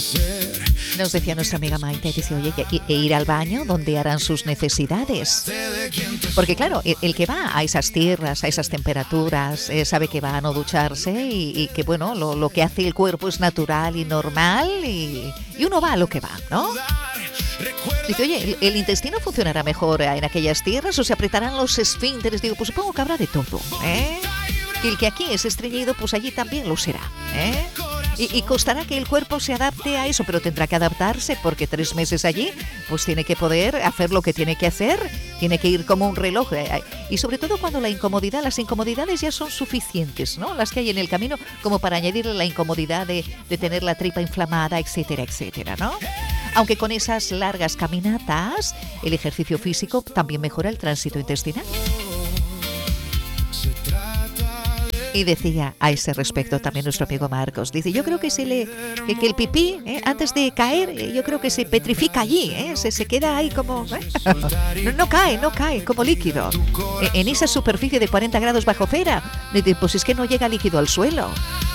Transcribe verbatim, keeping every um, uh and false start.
Nos decía nuestra amiga Maite, dice, oye, e, e ir al baño donde harán sus necesidades. Porque claro, el, el que va a esas tierras, a esas temperaturas, eh, sabe que va a no ducharse y, y que bueno, lo, lo que hace el cuerpo es natural y normal y, y uno va a lo que va, ¿no? Dice, oye, ¿el, el intestino funcionará mejor en aquellas tierras o se apretarán los esfínteres? Digo, pues supongo que habrá de todo, ¿eh? Y el que aquí es estreñido, pues allí también lo será, ¿eh? Y, y costará que el cuerpo se adapte a eso, pero tendrá que adaptarse porque tres meses allí, pues tiene que poder hacer lo que tiene que hacer, tiene que ir como un reloj. Y sobre todo cuando la incomodidad, las incomodidades ya son suficientes, ¿no? Las que hay en el camino como para añadirle la incomodidad de, de tener la tripa inflamada, etcétera, etcétera, ¿no? Aunque con esas largas caminatas, el ejercicio físico también mejora el tránsito intestinal. Y decía a ese respecto también nuestro amigo Marcos, dice, yo creo que se le que, que el pipí, eh, antes de caer, eh, yo creo que se petrifica allí, eh, se, se queda ahí como... ¿eh? no, no cae, no cae, como líquido. Eh, en esa superficie de cuarenta grados bajo cero, pues es que no llega líquido al suelo.